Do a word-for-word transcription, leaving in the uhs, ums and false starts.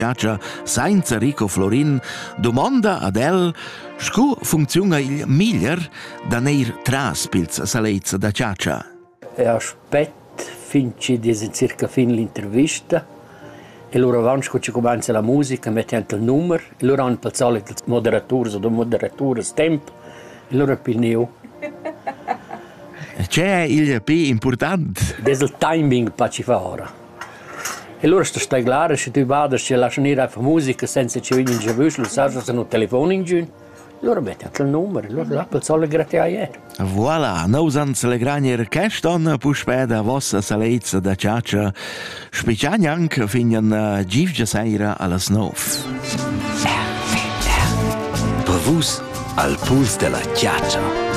Ciaccia Sainza Rico Florin domanda ad el scu funziona il miglior da neir tras pils salezza da Ciaccia. E aspett fin ci desen circa fin l'intervista e loro avanti quando ci comincia la musica mettendo il numero e loro hanno per solito il moderatore o moderatore tempo e loro pilneu. C'è il più importante? Das il timing per ci fare. E loro stai claro, se tu vadi, se lasciano ir a musica senza ci venire in giavus, lo sai, se non telefono in giù, loro mettono il numero, loro là per solo grazie a ieri. Voilà, nous ans le granier keston puspeda vossa salezza da Ciaccia, speciani anche finian givgia seira alla snof. Per vus, al puls della Ciaccia.